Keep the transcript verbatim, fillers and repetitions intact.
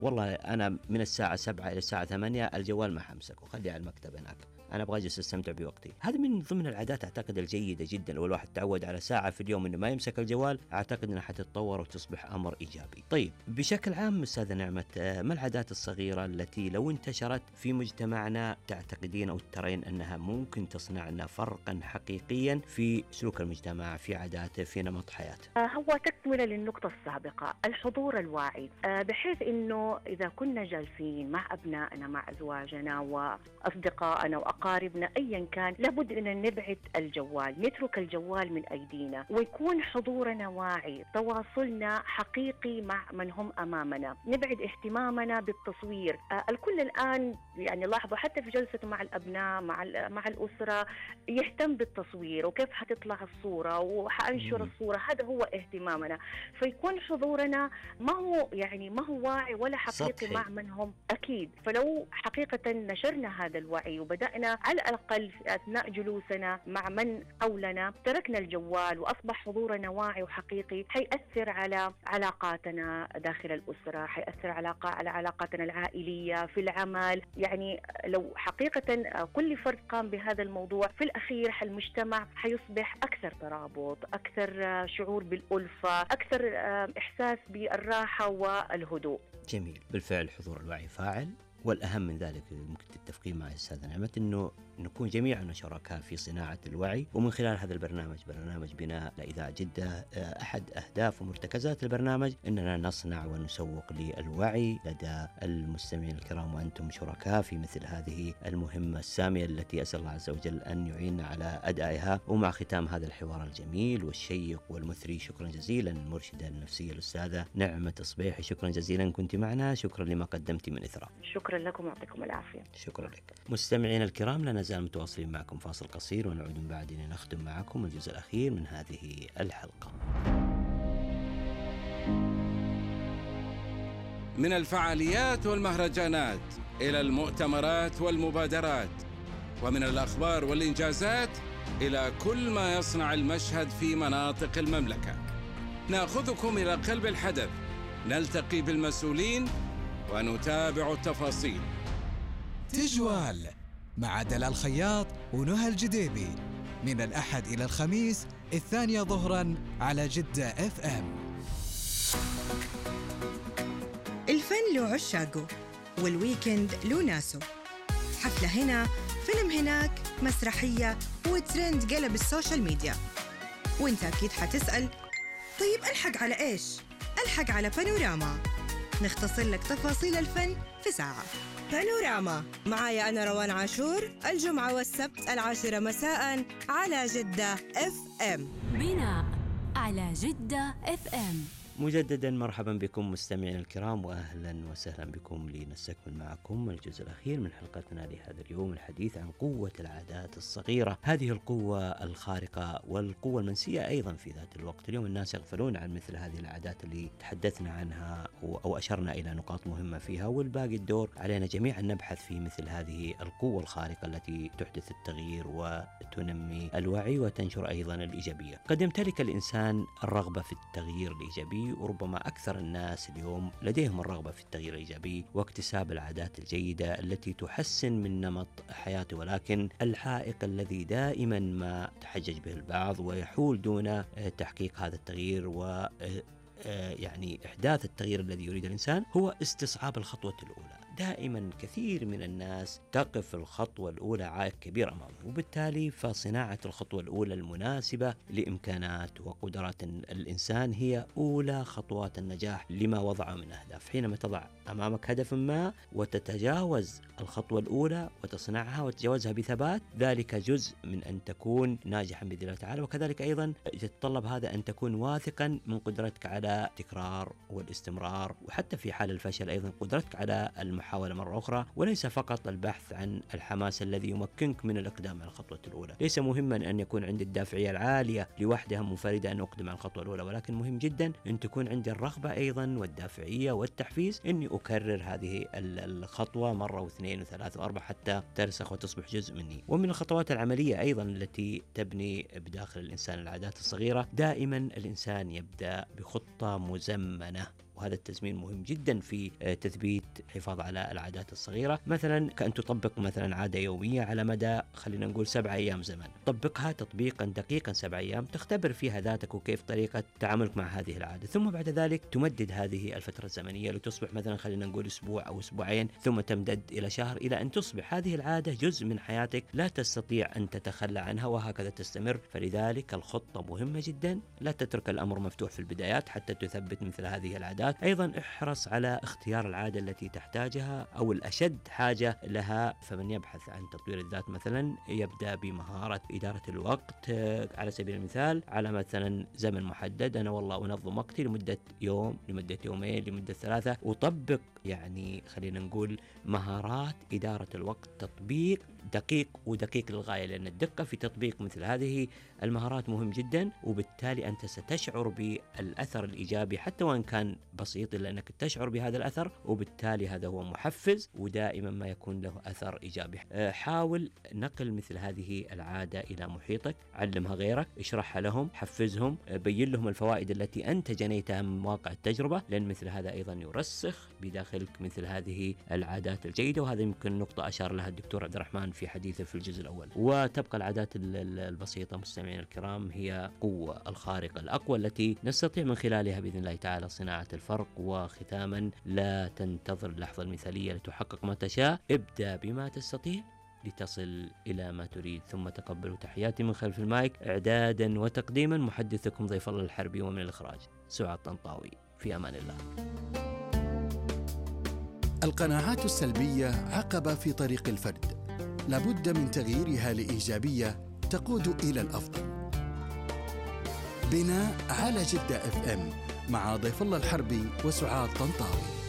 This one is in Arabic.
والله أنا من الساعة سبعة إلى الساعة ثمانية الجوال ما حمسك وخليه على المكتب هناك، أنا أبغى أجلس أستمتع بوقتي. هذا من ضمن العادات أعتقد الجيدة جدا. لو الواحد تعود على ساعة في اليوم إنه ما يمسك الجوال أعتقد أنها حتتطور وتصبح أمر إيجابي. طيب بشكل عام أستاذة نعمة، ما العادات الصغيرة التي لو انتشرت في مجتمعنا تعتقدين أو ترين أنها ممكن تصنع لنا فرقا حقيقيا في سلوك المجتمع، في عاداته، في نمط حياته؟ هو تكملة للنقطة السابقة، الحضور الواعي، بحيث إنه إذا كنا جالسين مع أبنائنا مع أزواجنا وأصدقائنا وأقاربنا أيا كان، لابد أن نبعد الجوال، نترك الجوال من أيدينا، ويكون حضورنا واعي، تواصلنا حقيقي مع من هم أمامنا، نبعد اهتمامنا بالتصوير. الكل الآن يعني لاحظوا حتى في جلسة مع الأبناء مع مع الأسرة يهتم بالتصوير وكيف حتطلع الصورة وحأنشر الصورة، هذا هو اهتمامنا. فيكون حضورنا ما هو يعني ما هو واعي ولا حقيقي سطحي مع من هم أكيد. فلو حقيقة نشرنا هذا الوعي وبدأنا على الأقل في أثناء جلوسنا مع من حولنا تركنا الجوال وأصبح حضورنا واعي وحقيقي، حيأثر على علاقاتنا داخل الأسرة، حيأثر على على علاقاتنا العائلية في العمل. يعني لو حقيقة كل فرد قام بهذا الموضوع في الأخير المجتمع حيصبح أكثر ترابط، أكثر شعور بالألفة، أكثر إحساس بالراحة والهدوء. جميل، بالفعل حضور الوعي فاعل، والأهم من ذلك ممكن تتفقين مع الأستاذة نعمة أنه نكون جميعنا شركاء في صناعة الوعي. ومن خلال هذا البرنامج، برنامج بناء لإذاعة جدة، أحد أهداف ومرتكزات البرنامج أننا نصنع ونسوق للوعي لدى المستمعين الكرام، وأنتم شركاء في مثل هذه المهمة السامية التي أسأل الله عز وجل أن يعيننا على أدائها. ومع ختام هذا الحوار الجميل والشيق والمثري، شكرا جزيلا المرشدة النفسية الأستاذة نعمة صبيحي، شكرا جزيلا كنت معنا، شكرا لما قدمت من إثراء. شكرا لكم ويعطيكم العافية. شكرا لك. مستمعين الكرام، لا نزال متواصلين معكم، فاصل قصير ونعود من بعد لنختم معكم الجزء الأخير من هذه الحلقة. من الفعاليات والمهرجانات إلى المؤتمرات والمبادرات، ومن الأخبار والإنجازات إلى كل ما يصنع المشهد في مناطق المملكة، نأخذكم إلى قلب الحدث، نلتقي بالمسؤولين ونتابع التفاصيل. تجوال مع دلال خياط ونهى الجديبي من الأحد إلى الخميس الثانية ظهراً على جدة اف ام. الفن له عشاقه والويكند له ناسه، حفلة هنا، فيلم هناك، مسرحية وترند قلب السوشيال ميديا. وانت أكيد حتسأل، طيب ألحق على إيش؟ ألحق على بانوراما، نختصر لك تفاصيل الفن في ساعة. بانوراما معايا أنا روان عاشور، الجمعة والسبت العاشرة مساء على جدة اف ام. بناء على جدة اف ام. مجددا مرحبا بكم مستمعين الكرام، وأهلا وسهلا بكم لنستكمل معكم الجزء الأخير من حلقتنا لهذا اليوم، الحديث عن قوة العادات الصغيرة، هذه القوة الخارقة والقوة المنسية أيضا في ذات الوقت. اليوم الناس يغفلون عن مثل هذه العادات اللي تحدثنا عنها أو أشرنا إلى نقاط مهمة فيها، والباقي الدور علينا جميعا نبحث في مثل هذه القوة الخارقة التي تحدث التغيير وتنمي الوعي وتنشر أيضا الإيجابية. قد يمتلك الإنسان الرغبة في التغيير الإيجابي، وربما أكثر الناس اليوم لديهم الرغبة في التغيير الإيجابي واكتساب العادات الجيدة التي تحسن من نمط حياته، ولكن الحائق الذي دائما ما تحجج به البعض ويحول دون تحقيق هذا التغيير و يعني إحداث التغيير الذي يريد الإنسان هو استصعاب الخطوة الأولى. دائما كثير من الناس تقف الخطوة الأولى عائق كبير أمامه، وبالتالي فصناعة الخطوة الأولى المناسبة لإمكانات وقدرات الإنسان هي أولى خطوات النجاح لما وضعه من أهداف. حينما تضع أمامك هدف ما وتتجاوز الخطوة الأولى وتصنعها وتتجاوزها بثبات، ذلك جزء من أن تكون ناجحا بإذن الله تعالى. وكذلك أيضا يتطلب هذا أن تكون واثقا من قدرتك على التكرار والاستمرار، وحتى في حال الفشل أيضا قدرتك على المحاولة مرة أخرى، وليس فقط البحث عن الحماس الذي يمكنك من الإقدام على الخطوة الأولى. ليس مهما أن يكون عندي الدافعية العالية لوحدها منفردة أن أقدم على الخطوة الأولى، ولكن مهم جدا أن تكون عندي الرغبة أيضا والدافعية والتحفيز أني أكرر هذه الخطوة مرة واثنين وثلاثة وأربعة حتى ترسخ وتصبح جزء مني. ومن الخطوات العملية أيضا التي تبني بداخل الإنسان العادات الصغيرة، دائما الإنسان يبدأ بخطة مزمنة، وهذا التزمين مهم جدا في تثبيت الحفاظ على العادات الصغيرة. مثلا كأن تطبق مثلا عادة يومية على مدى خلينا نقول سبع أيام زمن، طبقها تطبيقا دقيقا سبع أيام، تختبر فيها ذاتك وكيف طريقة تعاملك مع هذه العادة، ثم بعد ذلك تمدد هذه الفترة الزمنية لتصبح مثلا خلينا نقول أسبوع أو أسبوعين، ثم تمتد إلى شهر، إلى أن تصبح هذه العادة جزء من حياتك لا تستطيع أن تتخلى عنها، وهكذا تستمر. فلذلك الخطة مهمة جدا، لا تترك الأمر مفتوح في البدايات حتى تثبت مثل هذه العادات. أيضا احرص على اختيار العادة التي تحتاجها أو الأشد حاجة لها. فمن يبحث عن تطوير الذات مثلا يبدأ بمهارة إدارة الوقت، على سبيل المثال على مثلا زمن محدد، أنا والله أنظم وقتي لمدة يوم، لمدة يومين، لمدة ثلاثة، وطبق يعني خلينا نقول مهارات إدارة الوقت، تطبيق دقيق ودقيق للغاية، لأن الدقة في تطبيق مثل هذه المهارات مهم جدا، وبالتالي أنت ستشعر بالأثر الإيجابي حتى وإن كان بسيط، إلا أنك تشعر بهذا الأثر، وبالتالي هذا هو محفز، ودائما ما يكون له أثر إيجابي. حاول نقل مثل هذه العادة إلى محيطك، علمها غيرك، اشرحها لهم، حفزهم، بين لهم الفوائد التي أنت جنيتها من واقع التجربة، لأن مثل هذا أيضا يرسخ بداخلك مثل هذه العادات الجيدة. وهذا يمكن نقطة أشار لها الدكتور عبد الرحمن في حديثه في الجزء الأول. وتبقى العادات البسيطة مستمعين الكرام هي قوة الخارقة الأقوى التي نستطيع من خلالها بإذن الله تعالى صناعة الفرق. وختاما، لا تنتظر اللحظة المثالية لتحقق ما تشاء، ابدأ بما تستطيع لتصل إلى ما تريد. ثم تقبلوا تحياتي من خلف المايك إعدادا وتقديما محدثكم ضيف الله الحربي، ومن الإخراج سعاد طنطاوي. في أمان الله. القناعات السلبية عقبة في طريق الفرد، لابد من تغييرها لإيجابية تقود إلى الأفضل. بناء على جدة اف ام مع ضيف الله الحربي وسعاد طنطاوي.